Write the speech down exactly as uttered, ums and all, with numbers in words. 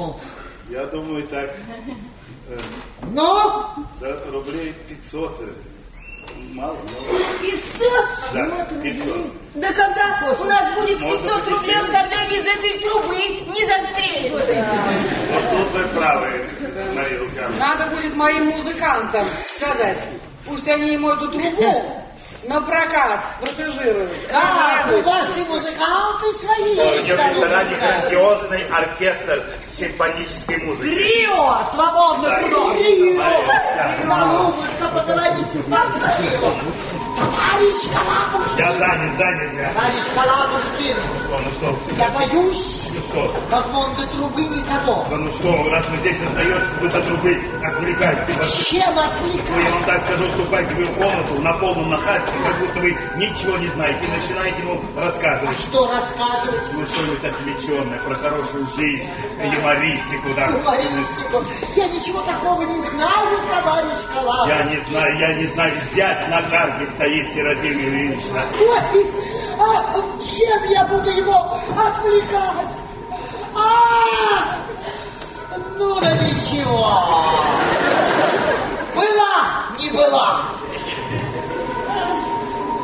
Ну? Я думаю, так. Э, Ну? За рублей пятьсот. Мало, мало. пятьсот? Да, пятьсот. Да когда у нас будет Может пятьсот быть, рублей, он тогда из этой трубы не застрелится. Вот тут вы правы, Мария Лукьяновна. Надо будет моим музыкантам сказать, пусть они ему эту трубу на прокат протежируют. Да, у вас и музыканты свои У есть. нее в ресторане грандиозный оркестр симфонической музыки. Рио, свободно Да, кровь. Рио. Голубушка, поговорите с Рио. Товарищ Калабушкин. Я занят, занят я. Товарищ Калабушкин. Что, ну что? Я боюсь, Ну что? как вон до трубы никого. Да ну что, раз вы здесь остаетесь, вы до трубы отвлекаете. Чем Ну, я вам отвлекать? так скажу, вступайте в ее комнату на полном нахальстве, как будто вы ничего не знаете, и начинаете ему А рассказывать. что рассказывать? Ну, что-нибудь отвлеченное, про хорошую жизнь, юмористику, да. Юмористику. Я ничего такого не знаю, товарищ Калабушкин. Я не знаю, я не знаю, взять на карте стоит Серафим Ильич. Ой, а чем я буду его отвлекать? А, ну да ничего.